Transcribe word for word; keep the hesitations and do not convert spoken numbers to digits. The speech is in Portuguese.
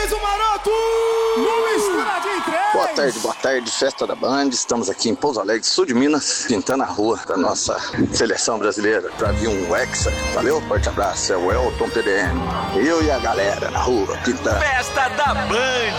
fez o maroto! No mistura de três! Boa tarde, boa tarde, festa da Band. Estamos aqui em Pouso Alegre, sul de Minas, pintando a rua da nossa seleção brasileira pra vir um Hexa. Valeu, forte abraço, é o Elton P D M. Eu e a galera na rua pintando. Festa da Band.